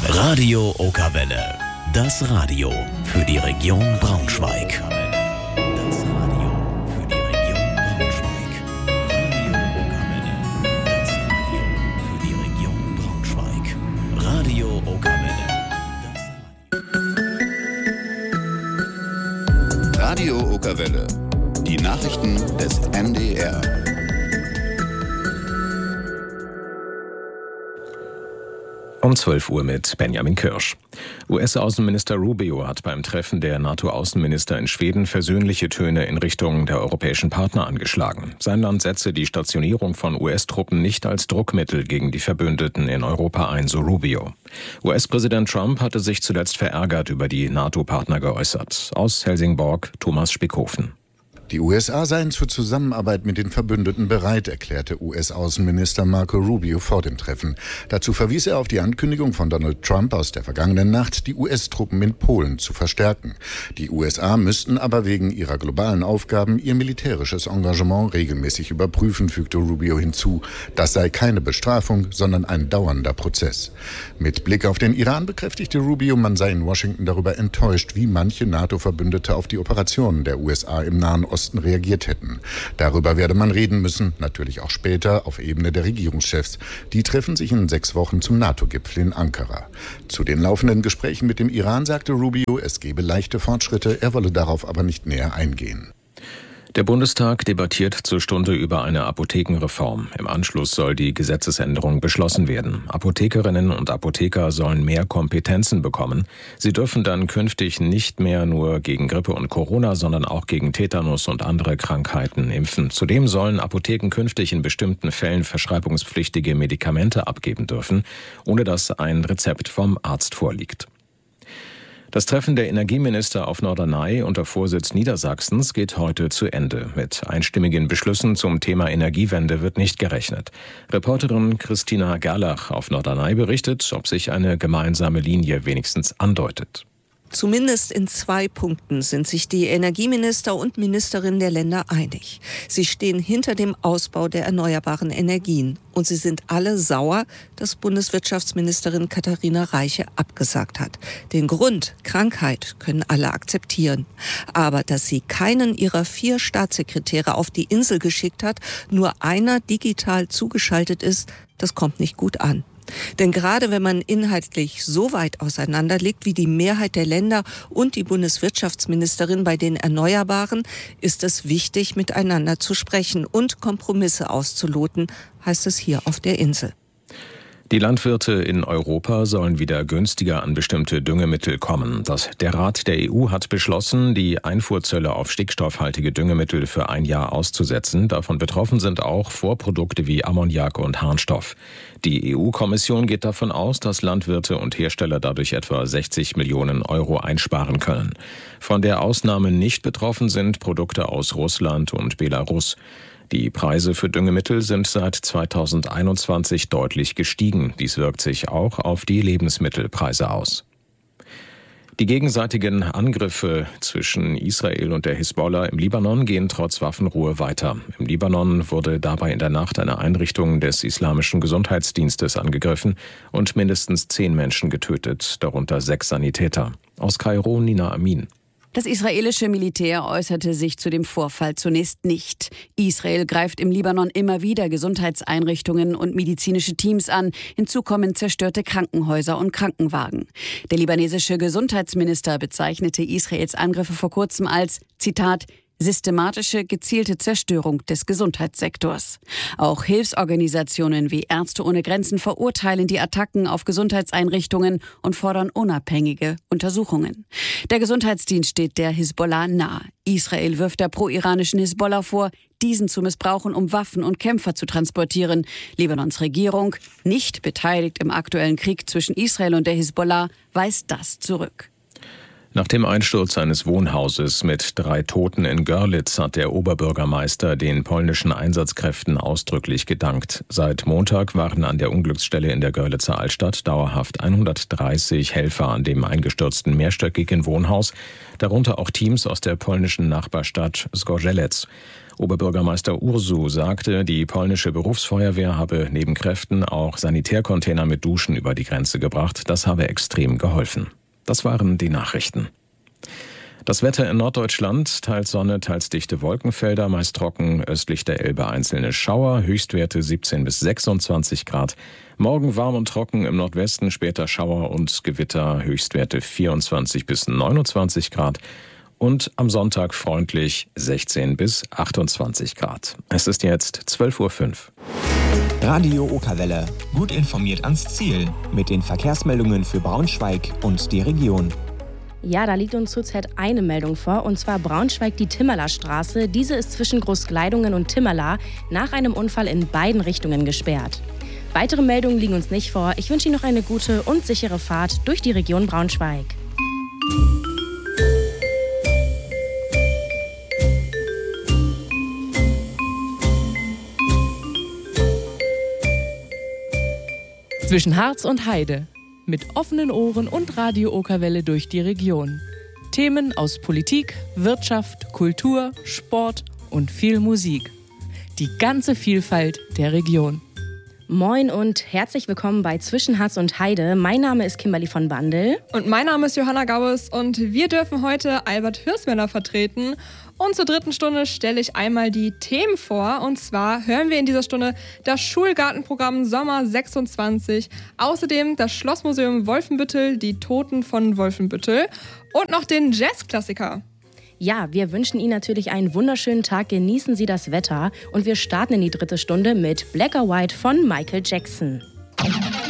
Radio Okawelle. Das Radio für die Region Braunschweig. Das Radio für die Region Braunschweig. Radio Okawelle. Radio Okawelle. Die Nachrichten des NDR. Um 12 Uhr mit Benjamin Kirsch. US-Außenminister Rubio hat beim Treffen der NATO-Außenminister in Schweden versöhnliche Töne in Richtung der europäischen Partner angeschlagen. Sein Land setze die Stationierung von US-Truppen nicht als Druckmittel gegen die Verbündeten in Europa ein, so Rubio. US-Präsident Trump hatte sich zuletzt verärgert über die NATO-Partner geäußert. Aus Helsingborg, Thomas Spickhofen. Die USA seien zur Zusammenarbeit mit den Verbündeten bereit, erklärte US-Außenminister Marco Rubio vor dem Treffen. Dazu verwies er auf die Ankündigung von Donald Trump aus der vergangenen Nacht, die US-Truppen in Polen zu verstärken. Die USA müssten aber wegen ihrer globalen Aufgaben ihr militärisches Engagement regelmäßig überprüfen, fügte Rubio hinzu. Das sei keine Bestrafung, sondern ein dauernder Prozess. Mit Blick auf den Iran bekräftigte Rubio, man sei in Washington darüber enttäuscht, wie manche NATO-Verbündete auf die Operationen der USA im Nahen Osten reagiert hätten. Darüber werde man reden müssen, natürlich auch später auf Ebene der Regierungschefs. Die treffen sich in 6 Wochen zum NATO-Gipfel in Ankara. Zu den laufenden Gesprächen mit dem Iran sagte Rubio, es gebe leichte Fortschritte, er wolle darauf aber nicht näher eingehen. Der Bundestag debattiert zur Stunde über eine Apothekenreform. Im Anschluss soll die Gesetzesänderung beschlossen werden. Apothekerinnen und Apotheker sollen mehr Kompetenzen bekommen. Sie dürfen dann künftig nicht mehr nur gegen Grippe und Corona, sondern auch gegen Tetanus und andere Krankheiten impfen. Zudem sollen Apotheken künftig in bestimmten Fällen verschreibungspflichtige Medikamente abgeben dürfen, ohne dass ein Rezept vom Arzt vorliegt. Das Treffen der Energieminister auf Norderney unter Vorsitz Niedersachsens geht heute zu Ende. Mit einstimmigen Beschlüssen zum Thema Energiewende wird nicht gerechnet. Reporterin Christina Gerlach auf Norderney berichtet, ob sich eine gemeinsame Linie wenigstens andeutet. Zumindest in 2 Punkten sind sich die Energieminister und Ministerinnen der Länder einig. Sie stehen hinter dem Ausbau der erneuerbaren Energien. Und sie sind alle sauer, dass Bundeswirtschaftsministerin Katharina Reiche abgesagt hat. Den Grund, Krankheit, können alle akzeptieren. Aber dass sie keinen ihrer 4 Staatssekretäre auf die Insel geschickt hat, nur einer digital zugeschaltet ist, das kommt nicht gut an. Denn gerade wenn man inhaltlich so weit auseinander liegt wie die Mehrheit der Länder und die Bundeswirtschaftsministerin bei den Erneuerbaren, ist es wichtig, miteinander zu sprechen und Kompromisse auszuloten, heißt es hier auf der Insel. Die Landwirte in Europa sollen wieder günstiger an bestimmte Düngemittel kommen. Der Rat der EU hat beschlossen, die Einfuhrzölle auf stickstoffhaltige Düngemittel für 1 Jahr auszusetzen. Davon betroffen sind auch Vorprodukte wie Ammoniak und Harnstoff. Die EU-Kommission geht davon aus, dass Landwirte und Hersteller dadurch etwa 60 Millionen Euro einsparen können. Von der Ausnahme nicht betroffen sind Produkte aus Russland und Belarus. Die Preise für Düngemittel sind seit 2021 deutlich gestiegen. Dies wirkt sich auch auf die Lebensmittelpreise aus. Die gegenseitigen Angriffe zwischen Israel und der Hisbollah im Libanon gehen trotz Waffenruhe weiter. Im Libanon wurde dabei in der Nacht eine Einrichtung des Islamischen Gesundheitsdienstes angegriffen und mindestens 10 Menschen getötet, darunter 6 Sanitäter. Aus Kairo Nina Amin. Das israelische Militär äußerte sich zu dem Vorfall zunächst nicht. Israel greift im Libanon immer wieder Gesundheitseinrichtungen und medizinische Teams an. Hinzu kommen zerstörte Krankenhäuser und Krankenwagen. Der libanesische Gesundheitsminister bezeichnete Israels Angriffe vor kurzem als, Zitat, systematische, gezielte Zerstörung des Gesundheitssektors. Auch Hilfsorganisationen wie Ärzte ohne Grenzen verurteilen die Attacken auf Gesundheitseinrichtungen und fordern unabhängige Untersuchungen. Der Gesundheitsdienst steht der Hisbollah nahe. Israel wirft der pro-iranischen Hisbollah vor, diesen zu missbrauchen, um Waffen und Kämpfer zu transportieren. Libanons Regierung, nicht beteiligt im aktuellen Krieg zwischen Israel und der Hisbollah, weist das zurück. Nach dem Einsturz eines Wohnhauses mit 3 Toten in Görlitz hat der Oberbürgermeister den polnischen Einsatzkräften ausdrücklich gedankt. Seit Montag waren an der Unglücksstelle in der Görlitzer Altstadt dauerhaft 130 Helfer an dem eingestürzten mehrstöckigen Wohnhaus, darunter auch Teams aus der polnischen Nachbarstadt Zgorzelec. Oberbürgermeister Ursu sagte, die polnische Berufsfeuerwehr habe neben Kräften auch Sanitärcontainer mit Duschen über die Grenze gebracht. Das habe extrem geholfen. Das waren die Nachrichten. Das Wetter in Norddeutschland, teils Sonne, teils dichte Wolkenfelder, meist trocken, östlich der Elbe einzelne Schauer, Höchstwerte 17 bis 26 Grad. Morgen warm und trocken, im Nordwesten später Schauer und Gewitter, Höchstwerte 24 bis 29 Grad. Und am Sonntag freundlich 16 bis 28 Grad. Es ist jetzt 12:05 Uhr. Radio Okerwelle. Gut informiert ans Ziel. Mit den Verkehrsmeldungen für Braunschweig und die Region. Ja, da liegt uns zurzeit eine Meldung vor, und zwar Braunschweig die Timmerler-Straße. Diese ist zwischen Großgleidungen und Timmerla nach einem Unfall in beiden Richtungen gesperrt. Weitere Meldungen liegen uns nicht vor. Ich wünsche Ihnen noch eine gute und sichere Fahrt durch die Region Braunschweig. Zwischen Harz und Heide. Mit offenen Ohren und Radio Okerwelle durch die Region. Themen aus Politik, Wirtschaft, Kultur, Sport und viel Musik. Die ganze Vielfalt der Region. Moin und herzlich willkommen bei Zwischen Harz und Heide. Mein Name ist Kimberly von Bandel. Und mein Name ist Johanna Gaues und wir dürfen heute Albert Hürsmänner vertreten. Und zur dritten Stunde stelle ich einmal die Themen vor. Und zwar hören wir in dieser Stunde das Schulgartenprogramm Sommer 26. Außerdem das Schlossmuseum Wolfenbüttel, die Toten von Wolfenbüttel. Und noch den Jazzklassiker. Ja, wir wünschen Ihnen natürlich einen wunderschönen Tag. Genießen Sie das Wetter. Und wir starten in die dritte Stunde mit Black or White von Michael Jackson.